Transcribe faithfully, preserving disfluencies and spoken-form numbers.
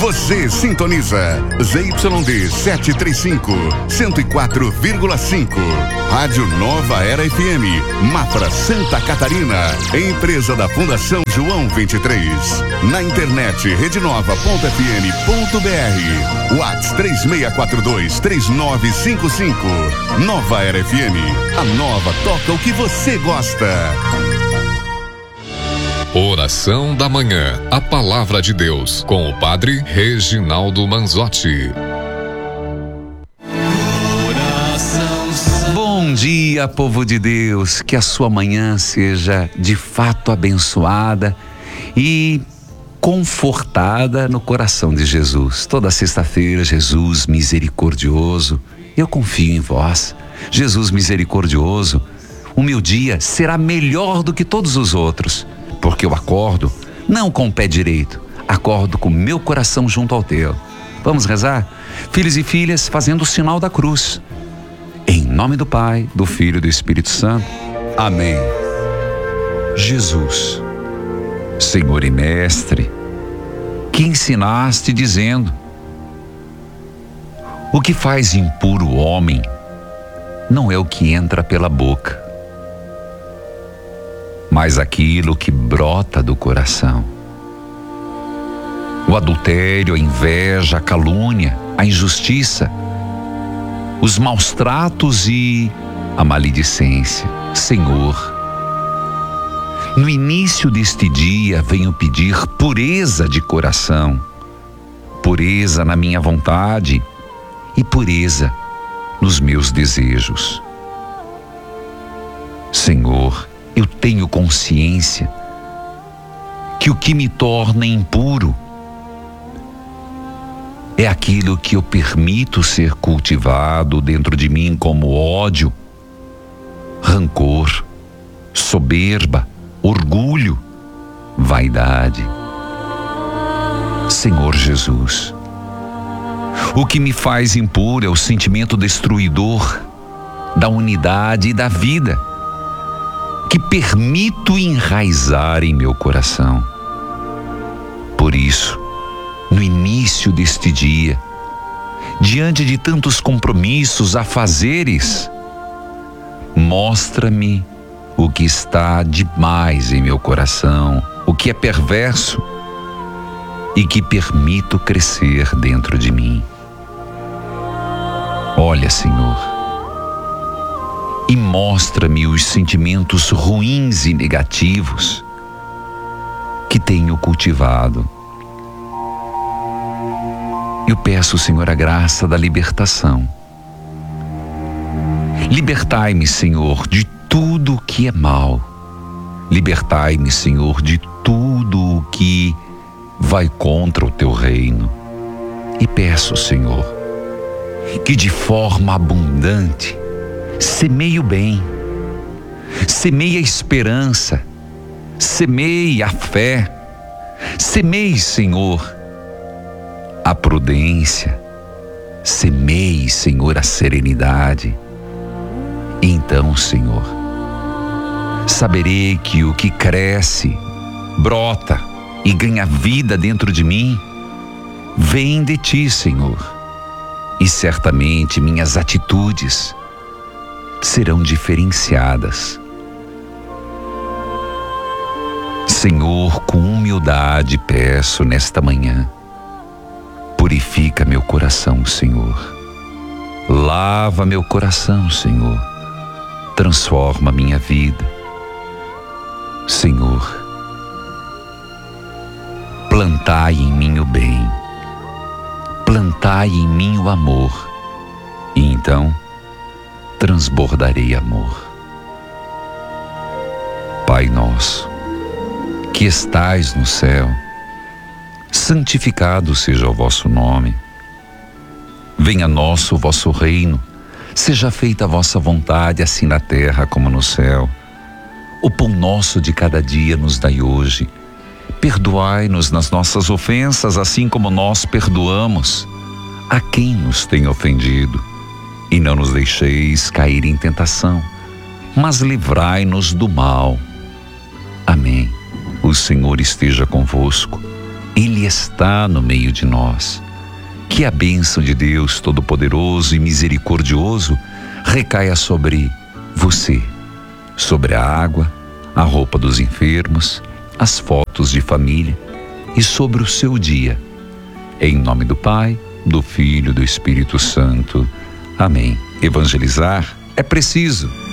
Você sintoniza Z Y D setecentos e trinta e cinco, cento e quatro vírgula cinco. Rádio Nova Era F M, Mafra, Santa Catarina. Empresa da Fundação João vinte e três. Na internet rede nova ponto f m ponto b r. WhatsApp três seis quatro dois, três nove cinco cinco. Nova Era F M. A nova toca o que você gosta. Oração da Manhã, a Palavra de Deus, com o Padre Reginaldo Manzotti. Bom dia, povo de Deus, que a sua manhã seja de fato abençoada e confortada no coração de Jesus. Toda sexta-feira, Jesus misericordioso, eu confio em vós. Jesus misericordioso, o meu dia será melhor do que todos os outros. Porque eu acordo, não com o pé direito, acordo com meu coração junto ao teu. Vamos rezar? Filhos e filhas, fazendo o sinal da cruz. Em nome do Pai, do Filho e do Espírito Santo. Amém. Jesus, Senhor e Mestre, que ensinaste dizendo: o que faz impuro o homem não é o que entra pela boca, mas aquilo que brota do coração. O adultério, a inveja, a calúnia, a injustiça, os maus tratos e a maledicência. Senhor, no início deste dia venho pedir pureza de coração, pureza na minha vontade e pureza nos meus desejos. Senhor, eu tenho consciência que o que me torna impuro é aquilo que eu permito ser cultivado dentro de mim, como ódio, rancor, soberba, orgulho, vaidade. Senhor Jesus, o que me faz impuro é o sentimento destruidor da unidade e da vida, que permito enraizar em meu coração. Por isso, no início deste dia, diante de tantos compromissos, afazeres, mostra-me o que está demais em meu coração, o que é perverso e que permito crescer dentro de mim. Olha, Senhor, e mostra-me os sentimentos ruins e negativos que tenho cultivado. Eu peço, Senhor, a graça da libertação. Libertai-me, Senhor, de tudo o que é mal. Libertai-me, Senhor, de tudo o que vai contra o teu reino. E peço, Senhor, que de forma abundante semeie o bem, semeie a esperança, semeie a fé, semeie, Senhor, a prudência, semeie, Senhor, a serenidade. E então, Senhor, saberei que o que cresce, brota e ganha vida dentro de mim, vem de Ti, Senhor. E certamente minhas atitudes serão diferenciadas. Senhor, com humildade peço nesta manhã, purifica meu coração, Senhor. Lava meu coração, Senhor. Transforma minha vida. Senhor, plantai em mim o bem, plantai em mim o amor, e então transbordarei amor. Pai nosso, que estais no céu, santificado seja o vosso nome. Venha a nós o vosso reino, seja feita a vossa vontade, assim na terra como no céu. O pão nosso de cada dia nos dai hoje. Perdoai-nos nas nossas ofensas, assim como nós perdoamos a quem nos tem ofendido. E não nos deixeis cair em tentação, mas livrai-nos do mal. Amém. O Senhor esteja convosco. Ele Ele está no meio de nós. Que a bênção de Deus Todo-Poderoso e Misericordioso recaia sobre você, sobre a água, a roupa dos enfermos, as fotos de família e sobre o seu dia. Em nome do Pai, do Filho e do Espírito Santo. Amém. Evangelizar é preciso.